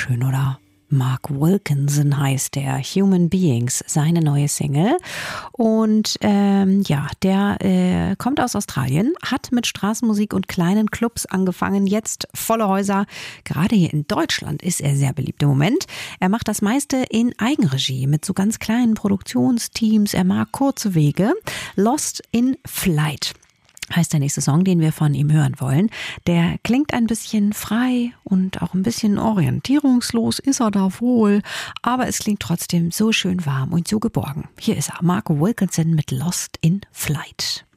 schön, oder? Mark Wilkinson heißt der, Human Beings, seine neue Single. Und der kommt aus Australien, hat mit Straßenmusik und kleinen Clubs angefangen, jetzt volle Häuser. Gerade hier in Deutschland ist er sehr beliebt im Moment. Er macht das meiste in Eigenregie mit so ganz kleinen Produktionsteams. Er mag kurze Wege. Lost in Flight heißt der nächste Song, den wir von ihm hören wollen. Der klingt ein bisschen frei und auch ein bisschen orientierungslos ist er da wohl, aber es klingt trotzdem so schön warm und so geborgen. Hier ist er, Mark Wilkinson mit Lost in Flight.